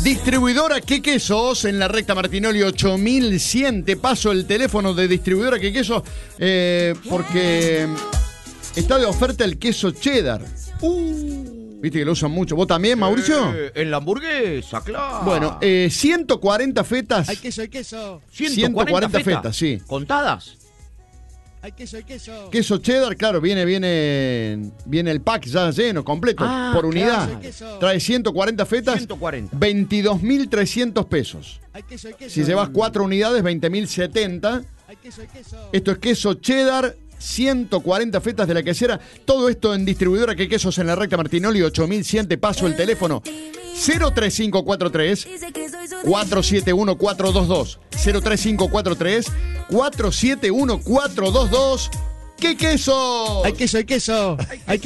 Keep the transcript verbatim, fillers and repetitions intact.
Distribuidora ¿Qué Quesos? En la recta Martinoli ocho mil cien. Te paso el teléfono de Distribuidora ¿Qué Quesos? Eh, porque está de oferta el queso cheddar. Uh, Viste que lo usan mucho. ¿Vos también, Mauricio? Eh, en la hamburguesa, claro. Bueno, eh, ciento cuarenta fetas. Hay queso, hay queso. ciento cuarenta fetas, sí. ¿Contadas? Hay queso, hay queso. Queso cheddar, claro, viene, viene, viene el pack ya lleno, completo, Ah, por unidad. claro. Queso. Trae ciento cuarenta fetas, ciento cuarenta. veintidós mil trescientos pesos. Hay queso, hay queso. Si llevas cuatro unidades, veinte mil setenta. Hay queso, hay queso. Esto es queso cheddar, ciento cuarenta fetas de la quesera. Todo esto en Distribuidora ¿Qué Quesos? En la recta Martinoli ocho mil cien. Te paso el teléfono cero tres cinco cuatro tres cuatro siete uno cuatro dos dos. cero tres cinco cuatro tres cuatro siete uno cuatro dos dos. ¿Qué queso? Hay queso, hay queso. Hay